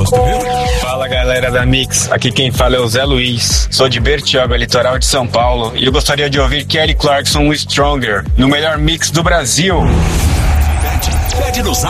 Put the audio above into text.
gosto, viu? Fala galera da Mix, aqui quem fala é o Zé Luiz. Sou de Bertioga, litoral de São Paulo, e eu gostaria de ouvir Kelly Clarkson, Stronger, no melhor mix do Brasil. Pede no zap.